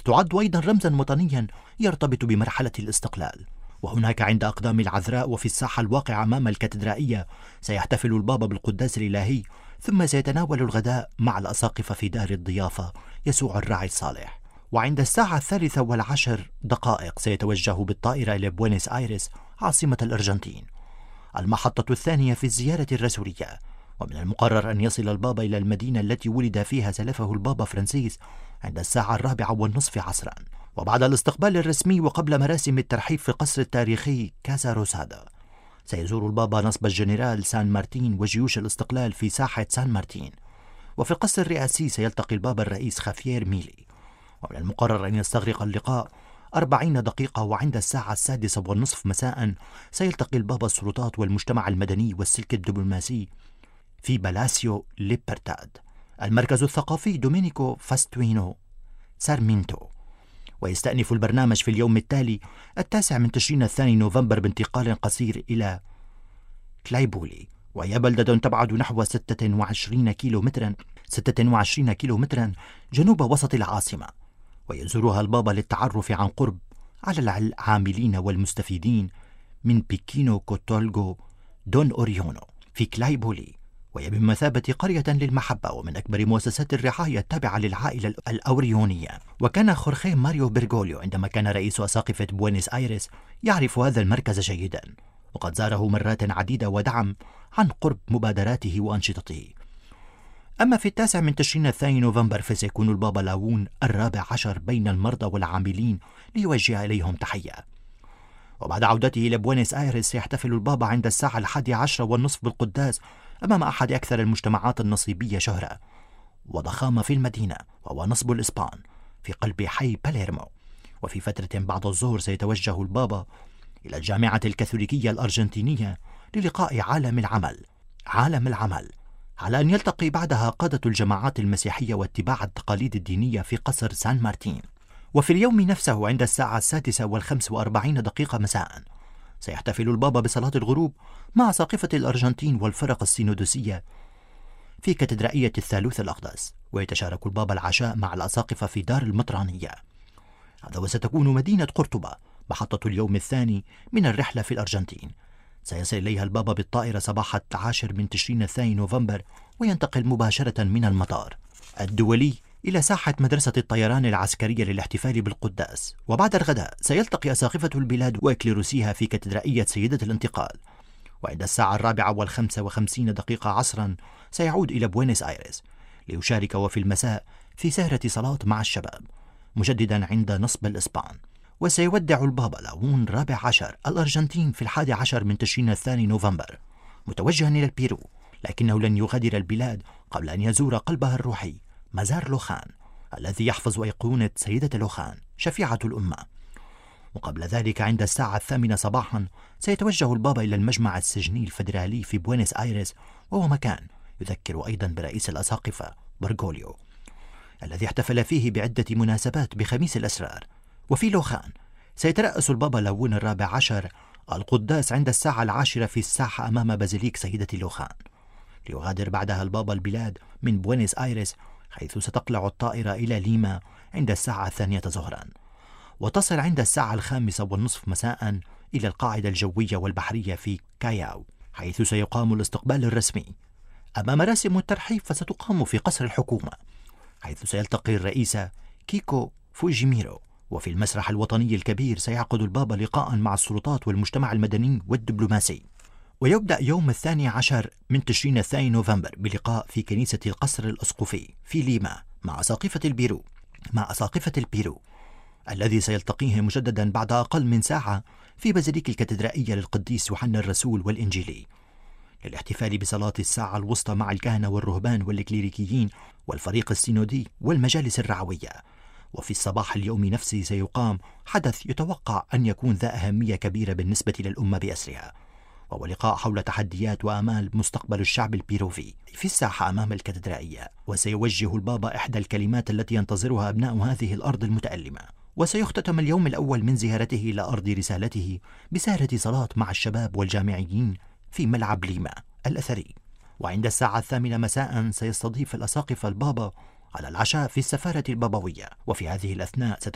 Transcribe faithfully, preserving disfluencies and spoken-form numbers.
تعد أيضا رمزا وطنيا يرتبط بمرحلة الاستقلال. وهناك عند أقدام العذراء وفي الساحة الواقعة أمام الكاتدرائية سيحتفل البابا بالقداس الإلهي، ثم سيتناول الغداء مع الأساقفة في دار الضيافة يسوع الراعي الصالح. وعند الساعة الثالثة والعشر دقائق سيتوجه بالطائرة إلى بوينس آيرس عاصمة الأرجنتين، المحطة الثانية في الزيارة الرسولية. ومن المقرر أن يصل البابا إلى المدينة التي ولد فيها سلفه البابا فرانسيس عند الساعة الرابعة والنصف عصرا. وبعد الاستقبال الرسمي وقبل مراسم الترحيب في القصر التاريخي كاسا روسادا، سيزور البابا نصب الجنرال سان مارتين وجيوش الاستقلال في ساحة سان مارتين. وفي القصر الرئاسي سيلتقي البابا الرئيس خافير ميلي. ومن المقرر أن يستغرق اللقاء أربعين دقيقة، وعند الساعة السادسة والنصف مساء سيلتقي البابا السلطات والمجتمع المدني والسلك الدبلوماسي في بلاسيو ليبرتاد، المركز الثقافي دومينيكو فاستوينو سارمينتو. ويستأنف البرنامج في اليوم التالي التاسع من تشرين الثاني نوفمبر بانتقال قصير إلى كلايبولي، وهي بلدة تبعد نحو ستة وعشرين كيلو مترا ستة وعشرين كيلو مترا جنوب وسط العاصمة. ويزورها البابا للتعرف عن قرب على العاملين والمستفيدين من بيكينو كوتولغو دون أوريونو في كلايبولي، وهي بمثابة قرية للمحبة ومن أكبر مؤسسات الرعاية التابعة للعائلة الأوريونية. وكان خورخيه ماريو بيرغوليو عندما كان رئيس أساقفة بوينس آيرس يعرف هذا المركز جيدا، وقد زاره مرات عديدة ودعم عن قرب مبادراته وأنشطته. أما في التاسع من تشرين الثاني نوفمبر فسيكون البابا لاون الرابع عشر بين المرضى والعاملين ليوجه إليهم تحية. وبعد عودته إلى بوينس آيرس سيحتفل البابا عند الساعة الحادية عشرة والنصف بالقداس أمام أحد أكثر المجتمعات النصيبية شهرة وضخامة في المدينة، وهو نصب الإسبان في قلب حي باليرمو. وفي فترة بعد الظهر سيتوجه البابا إلى الجامعة الكاثوليكية الأرجنتينية للقاء عالم العمل عالم العمل على أن يلتقي بعدها قادة الجماعات المسيحية واتباع التقاليد الدينية في قصر سان مارتين. وفي اليوم نفسه عند الساعة السادسة والخمس وأربعين دقيقة مساء سيحتفل البابا بصلاة الغروب مع أساقفة الأرجنتين والفرق السينودوسية في كاتدرائية الثالوث الأقدس، ويتشارك البابا العشاء مع الأساقفة في دار المطرانية. هذا وستكون مدينة قرطبة محطة اليوم الثاني من الرحلة في الأرجنتين. سيصل إليها البابا بالطائرة صباح العاشر من تشرين الثاني نوفمبر، وينتقل مباشرة من المطار الدولي إلى ساحة مدرسة الطيران العسكرية للاحتفال بالقداس. وبعد الغداء سيلتقي أساقفة البلاد وإكليروسيها في كاتدرائية سيدة الانتقال. وعند الساعة الرابعة والخمسة وخمسين دقيقة عصرا سيعود إلى بوينس آيرس ليشارك وفي المساء في سهرة صلاة مع الشباب، مجددا عند نصب الإسبان. وسيودع البابا لاون الرابع عشر الأرجنتين في الحادي عشر من تشرين الثاني نوفمبر متوجها إلى البيرو، لكنه لن يغادر البلاد قبل أن يزور قلبها الروحي مزار لوخان الذي يحفظ أيقونة سيدة لوخان شفيعة الأمة. وقبل ذلك عند الساعة الثامنة صباحا سيتوجه البابا إلى المجمع السجني الفيدرالي في بوينس آيرس، وهو مكان يذكر أيضا برئيس الأساقفة بيرغوليو الذي احتفل فيه بعدة مناسبات بخميس الأسرار. وفي لوخان سيترأس البابا لاون الرابع عشر القداس عند الساعة العاشرة في الساحة أمام بازيليك سيدة لوخان، ليغادر بعدها البابا البلاد من بوينس آيرس، حيث ستقلع الطائرة إلى ليما عند الساعة الثانية ظهرا، وتصل عند الساعة الخامسة والنصف مساء إلى القاعدة الجوية والبحرية في كاياو، حيث سيقام الاستقبال الرسمي. أما مراسم الترحيب فستقام في قصر الحكومة، حيث سيلتقي الرئيس كيكو فوجيميرو. وفي المسرح الوطني الكبير سيعقد البابا لقاء مع السلطات والمجتمع المدني والدبلوماسي. ويبدأ يوم الثاني عشر من تشرين الثاني نوفمبر بلقاء في كنيسة القصر الأسقفي في ليما مع أساقفة البيرو مع أساقفة البيرو الذي سيلتقيه مجددا بعد أقل من ساعة في بازيليك الكاتدرائية للقديس يوحنا الرسول والإنجيلي، للاحتفال بصلاة الساعة الوسطى مع الكهنة والرهبان والكليريكيين والفريق السينودي والمجالس الرعوية. وفي الصباح اليوم نفسه سيقام حدث يتوقع أن يكون ذا أهمية كبيرة بالنسبة للأمة بأسرها، وهو لقاء حول تحديات وآمال مستقبل الشعب البيروفي في الساحة أمام الكاتدرائية. وسيوجه البابا إحدى الكلمات التي ينتظرها أبناء هذه الأرض المتألمة. وسيختتم اليوم الأول من زيارته إلى أرض رسالته بسهرة صلاة مع الشباب والجامعيين في ملعب ليما الأثري. وعند الساعة الثامنة مساء سيستضيف الأساقفة البابا على العشاء في السفارة البابوية. وفي هذه الأثناء